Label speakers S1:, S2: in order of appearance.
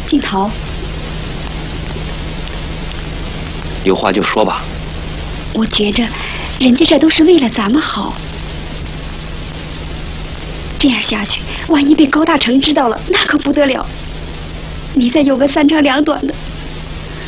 S1: 金桃，
S2: 有话就说吧。
S1: 我觉着，人家这都是为了咱们好。这样下去，万一被高大成知道了，那可不得了。你再有个三长两短的，